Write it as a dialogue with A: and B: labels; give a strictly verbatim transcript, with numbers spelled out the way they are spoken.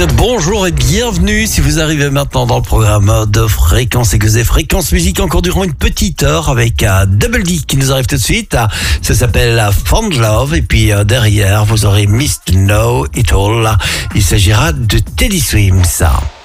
A: bonjour et bienvenue si vous arrivez maintenant dans le programme de Fréquence Aiguisée, Fréquence Musique, encore durant une petite heure avec uh, Double D qui nous arrive tout de suite. Uh, ça s'appelle uh, Fond Love et puis uh, derrière vous aurez Missed to Know It All. Il s'agira de Teddy Swims.